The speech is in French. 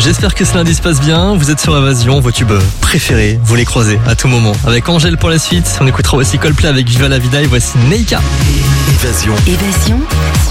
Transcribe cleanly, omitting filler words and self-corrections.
J'espère que ce lundi se passe bien. Vous êtes sur Évasion, vos tubes préférés, vous les croisez à tout moment. Avec Angèle pour la suite, on écoutera aussi Coldplay avec Viva la Vida et voici Neika. Évasion